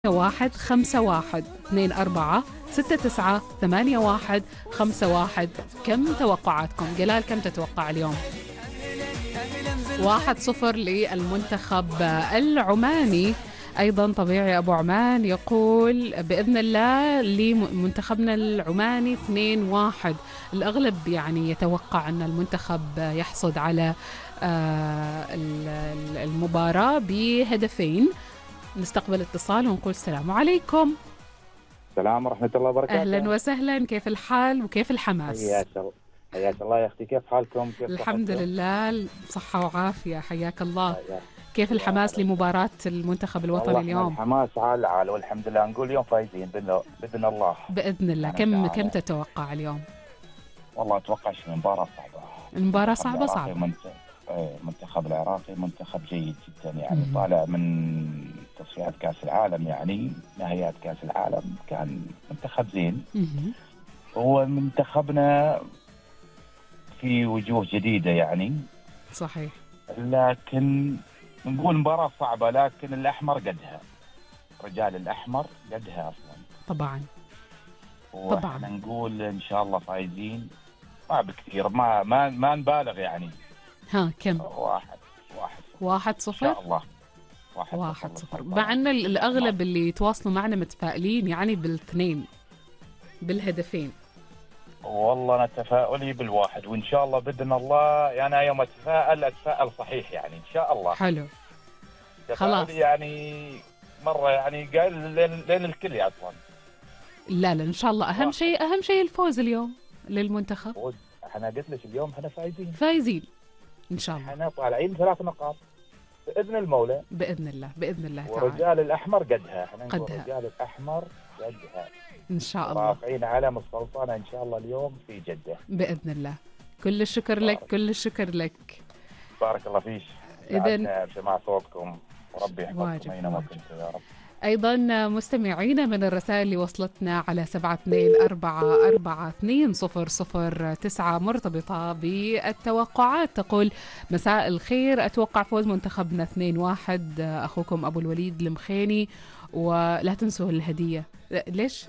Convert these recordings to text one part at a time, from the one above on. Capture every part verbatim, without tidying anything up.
واحد خمسة واحد اثنين أربعة ستة تسعة ثمانية واحد خمسة واحد. كم توقعاتكم؟ جلال كم تتوقع اليوم؟ واحد صفر للمنتخب العماني. أيضا طبيعي أبو عمان يقول بإذن الله لمنتخبنا العماني اثنين واحد. الأغلب يعني يتوقع أن المنتخب يحصد على المباراة بهدفين. نستقبل اتصال ونقول السلام عليكم. السلام ورحمة الله وبركاته. أهلا وسهلا، كيف الحال وكيف الحماس؟ حياك الله حياك الله يا أختي، كيف حالكم؟ كيف الحمد صحتكم؟ لله صحة وعافية، حياك الله. حياك. كيف الحماس لمباراة المنتخب الوطني اليوم؟ الحماس على العال والحمد لله، نقول اليوم فايزين بإذن الله. بإذن الله. كم كم تتوقع اليوم؟ والله أتوقع شيء مباراة صعبة. المباراة صعبة صعبة. المنتخب العراقي منتخب جيد جدا، يعني طالع من تصفيات كأس العالم، يعني نهائيات كأس العالم، كان منتخب زين. هو منتخبنا في وجوه جديدة يعني. صحيح. لكن نقول مباراة صعبة، لكن الأحمر قدها، رجال الأحمر قدها أصلا. طبعا طبعا نقول إن شاء الله فايزين. صعب كثير، ما ما ما نبالغ يعني. ها كم؟ واحد واحد واحد صفر إن شاء الله. واحد, واحد صفر. مع أن الأغلب اللي يتواصلوا معنا متفائلين يعني بالاثنين، بالهدفين. والله أنا تفاؤلي بالواحد، وإن شاء الله بإذن الله يعني يوم أتفائل أتفائل صحيح يعني إن شاء الله. حلو. خلاص يعني مرة يعني قال لين, لين الكل أصلا. لا لا إن شاء الله. أهم شيء أهم شيء الفوز اليوم للمنتخب. فوز. احنا قلت لك اليوم احنا فايزين فايزين إن شاء الله. احنا طالعين ثلاث نقاط بإذن المولى. بإذن الله بإذن الله تعالى. ورجال الأحمر قدها، احنا نقول قدها. رجال الأحمر قدها إن شاء الله. رافعين علم السلطنة إن شاء الله اليوم في جدة بإذن الله. كل الشكر لك، كل الشكر لك. بارك الله فيك. إذن سمع صوتكم وربي يحفظكم أينما كنتم يا رب. أيضا مستمعينا من الرسائل اللي وصلتنا على سبعة اثنين أربعة أربعة اثنين صفر صفر تسعة مرتبطة بالتوقعات، تقول مساء الخير، أتوقع فوز منتخبنا اثنين واحد. أخوكم أبو الوليد المخيني، ولا تنسوا الهدية. ليش؟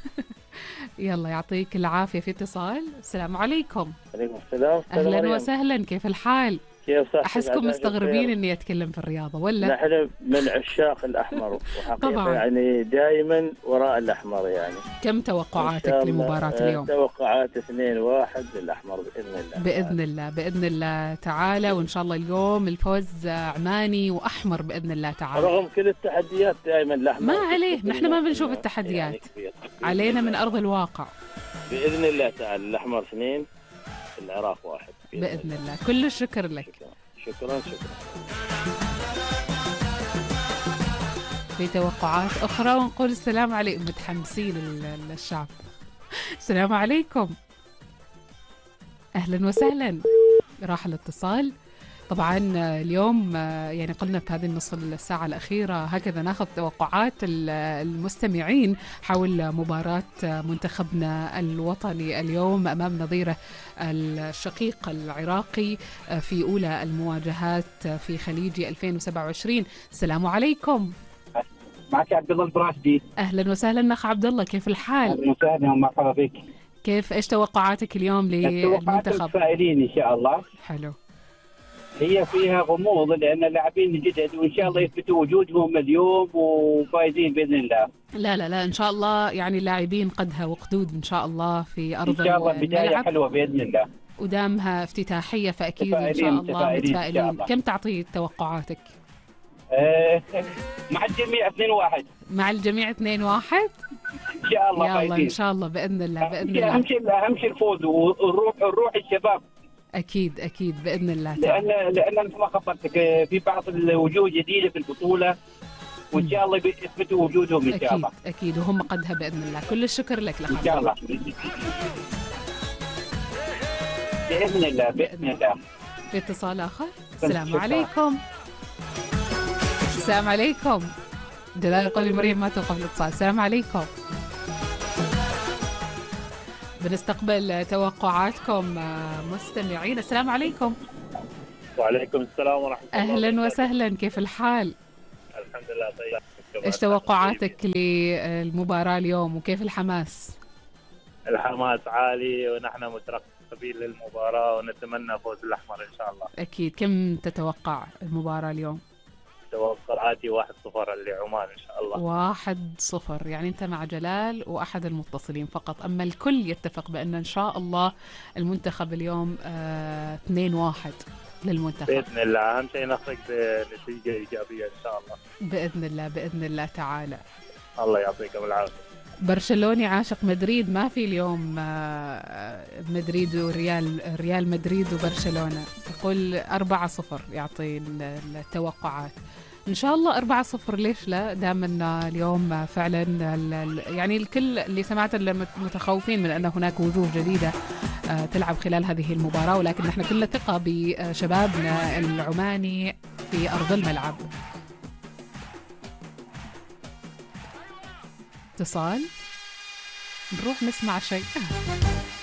يلا يعطيك العافية. في اتصال. السلام عليكم. عليكم السلام. أهلا وسهلا، كيف الحال؟ كيف صحتك؟ أحسكم مستغربين إني أتكلم في الرياضة ولا؟ نحن من عشاق الأحمر وحقيقة يعني دائما وراء الأحمر يعني. كم توقعاتك لمباراة اليوم؟ توقعات اثنين واحد للأحمر بإذن الله. بإذن الله بإذن الله تعالى، وإن شاء الله اليوم الفوز عماني وأحمر بإذن الله تعالى. رغم كل التحديات دائما الأحمر ما عليه، نحن ما بنشوف التحديات يعني، علينا من أرض الواقع. بإذن الله تعالى الأحمر اثنين، العراق واحد بإذن, بإذن الله. الله. كل الشكر لك. شكرا شكرا. في توقعات أخرى ونقول السلام عليكم. متحمسين الشعب. السلام عليكم. أهلا وسهلا. راح الاتصال. طبعا اليوم يعني قلنا في هذه النص الساعة الأخيرة هكذا ناخذ توقعات المستمعين حول مباراة منتخبنا الوطني اليوم أمام نظيره الشقيق العراقي في أولى المواجهات في خليجي ألفين وسبعة وعشرين. السلام عليكم. معك عبد الله البراشدي. أهلا وسهلا أخ عبد الله، كيف الحال؟ أهلا وسهلا ومرحبا بك. كيف إيش توقعاتك اليوم للمنتخب؟ متفائلين إن شاء الله. حلو. هي فيها غموض لأن اللاعبين جدد، وإن شاء الله يثبتوا وجودهم اليوم وفايزين بإذن الله. لا لا لا إن شاء الله، يعني اللاعبين قدها وقدود إن شاء الله في أرض إن شاء الله بداية حلوة بإذن الله، ودامها افتتاحية فأكيد إن شاء الله متفائلين. كم تعطي توقعاتك؟ أه مع الجميع اثنين واحد. مع الجميع اثنين واحد إن شاء الله. يا الله إن شاء الله بإذن الله بإذن الله. أهم شيء أهم شيء الفوز والروح، الروح الشباب. أكيد أكيد بإذن الله تعالى. لأن لأن مثل ما خبرتك في بعض الوجوه جديدة في البطولة، وإن شاء الله يثبتوا وجودهم إن شاء الله. أكيد أكيد وهم قدها بإذن الله. كل الشكر لك لك إن شاء الله بإذن الله بإذن الله. في اتصال آخر. السلام عليكم. السلام عليكم. جلال يقول لي مريم ما توقف الاتصال. السلام عليكم. بنستقبل توقعاتكم مستمعين. السلام عليكم. وعليكم السلام ورحمة الله. أهلا وسهلا، كيف الحال؟ الحمد لله طيب. إيش توقعاتك للمباراة اليوم وكيف الحماس؟ الحماس عالي ونحن مترقبين للمباراة ونتمنى فوز الأحمر إن شاء الله. أكيد. كم تتوقع المباراة اليوم؟ توقعاتي واحد صفر لعمان إن شاء الله. واحد صفر، يعني أنت مع جلال وأحد المتصلين فقط، أما الكل يتفق بأن إن شاء الله المنتخب اليوم اه اثنين واحد للمنتخب بإذن الله. أهم شيء نخرج بنتيجة إيجابية إن شاء الله بإذن الله بإذن الله تعالى. الله يعطيكم العافية. برشلوني عاشق مدريد، ما في اليوم مدريد وريال ريال مدريد وبرشلونة. يقول أربعة صفر يعطي التوقعات. إن شاء الله أربعة صفر، ليش لا؟ دائما اليوم فعلا يعني الكل اللي سمعت المتخوفين من أن هناك وجوه جديدة تلعب خلال هذه المباراة، ولكن نحن كلنا ثقة بشبابنا العماني في أرض الملعب. اتصال، نروح نسمع شيء.